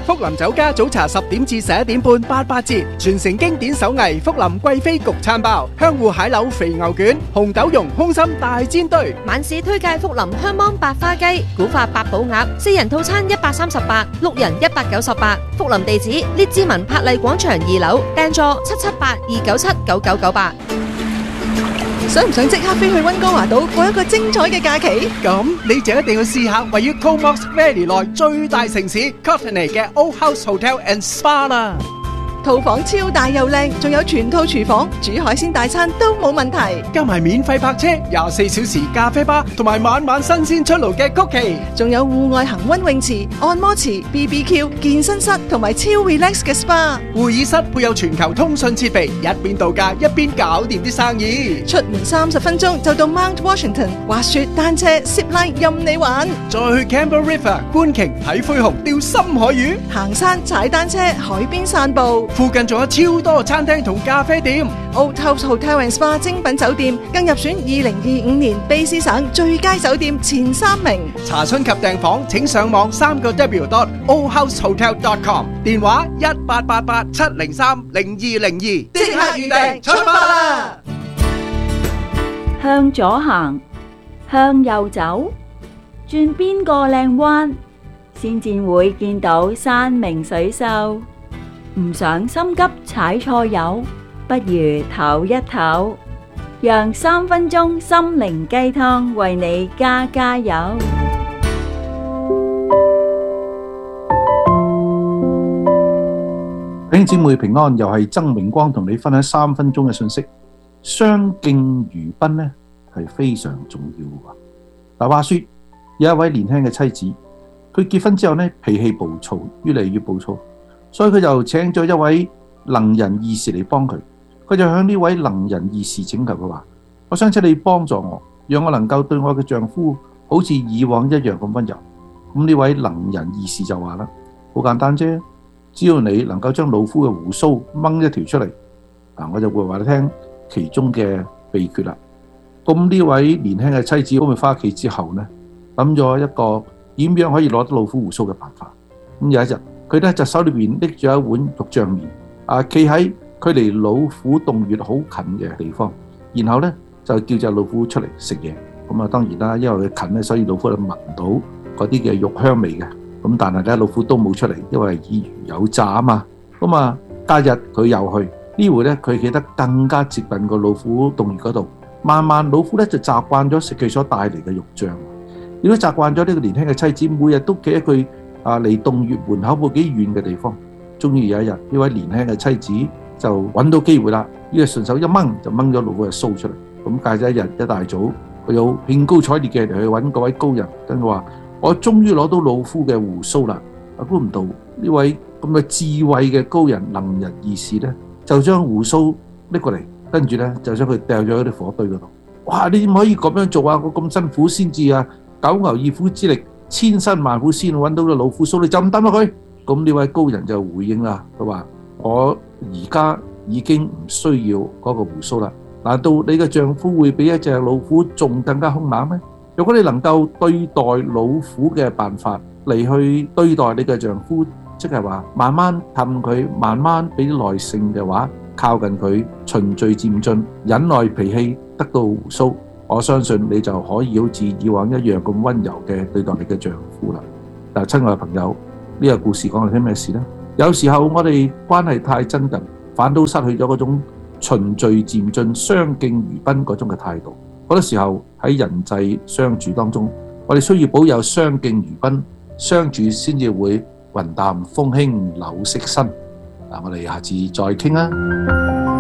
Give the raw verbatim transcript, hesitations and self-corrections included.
福林酒家早茶十點至十一點半八八折，傳承經典手藝福林貴妃焗餐包、香芋蟹柳肥牛卷、紅豆蓉空心大煎堆。 晚市推介福林香芒白花雞、古法八寶鴨，四人套餐一百三十八，六人一百九十八。福林地址：列治文柏麗廣場二樓，訂座七七八二九七九九九八。 想唔想即刻飛去溫哥華島過一個精彩嘅假期？ 咁你就一定要試下位於 Comox Valley 內最大城市 Courtenay 嘅 Old House Hotel and Spa 啦。 套房超大又靚，仲有全套廚房，煮海鮮大餐都冇問題。 加埋免費泊車、廿四小時咖啡吧，同埋晚晚新鮮出爐嘅曲奇， 仲有戶外恒溫泳池、按摩池、B B Q、健身室同埋超 relax 嘅 S P A。 會議室配有全球通訊設備，一邊度假一邊搞掂啲生意。 出門三十分鐘就到 Mount Washington，滑雪、單車、zip line 任你玩。 再去 Campbell River 觀鯨睇灰熊、釣深海魚， 行山、踩單車、海邊散步。 附近仲有超多餐廳同咖啡店。 Old House Hotel and Spa 精品酒店更入選二零二五年卑詩省最佳酒店前三名。 查詢及訂房請上網三個 W dot old house hotel dot com， 電話一八八八七零三零二零二，即刻預訂出發啦！ 向左行，向右走，轉邊個靚彎，先至會見到山明水秀。唔想心急踩錯油，不如唞一唞，讓三分鐘心靈雞湯為你加加油。 弟兄姊妹平安，又係曾明光同你分享三分鐘嘅信息。相敬如賓呢係非常重要嘅。嗱，話說有一位年輕嘅妻子，佢結婚之後呢脾氣暴躁，越嚟越暴躁。所以佢就請咗一位能人異士嚟幫佢，佢就向呢位能人異士請求佢話：我想請你幫助我，讓我能夠對我嘅丈夫好似以往一樣咁溫柔。咁呢位能人異士就話啦：好簡單啫，只要你能夠將老夫嘅鬍鬚掹一條出嚟，嗱，我就會話你聽其中嘅秘訣啦。咁呢位年輕嘅妻子咁佢翻屋企之後呢，諗咗一個點樣可以攞到老夫鬍鬚嘅辦法。咁有一日，佢咧就手裏邊拎住一碗肉醬麵，啊，企喺距離老虎洞穴好近嘅地方，然後咧就叫隻老虎出嚟食嘢。咁啊，當然啦，因為佢近咧，所以老虎就聞到嗰啲嘅肉香味嘅。咁但係咧，老虎都冇出嚟，因為耳濡有詐啊嘛。咁啊，隔日佢又去，呢回咧佢企得更加接近個老虎洞穴嗰度。慢慢老虎咧就習慣咗食佢所帶嚟嘅肉醬，亦都習慣咗呢個年輕嘅妻子每日都企喺佢啊離洞穴門口冇幾遠嘅地方。終於有一日，呢位年輕嘅妻子就揾到機會啦，呢個順手一掹就掹咗老虎嘅鬚出嚟。咁隔咗一日一大早，佢有興高采烈嘅嚟去揾嗰位高人，跟佢話：我終於攞到老夫嘅鬍鬚啦！啊，估唔到呢位咁嘅智慧嘅高人能人異士咧，就將鬍鬚拎過嚟，跟住咧就將佢掉咗喺啲火堆嗰度。哇！你點可以咁樣做啊？我咁辛苦先至啊，九牛二虎之力，千辛萬苦先揾到個老虎鬚，你就咁抌落佢？咁呢位高人就回應啦，佢話：我而家已經唔需要嗰個鬍鬚啦。難道你嘅丈夫會比一隻老虎仲更加兇猛咩？如果你能夠對待老虎嘅辦法嚟去對待你嘅丈夫，即係話慢慢氹佢，慢慢俾啲耐性嘅話，靠近佢，循序漸進，忍耐脾氣，得到鬍鬚，我相信你就可以好似以往一樣咁溫柔嘅對待你嘅丈夫啦。但係親愛嘅朋友，呢個故事講嚟啲咩事呢？有時候我哋關係太親近，反倒失去咗嗰種循序漸進、相敬如賓嗰種嘅態度。好多時候喺人際相處當中，我哋需要保有相敬如賓，相處先至會雲淡風輕柳色新。嗱，我哋下次再傾啦。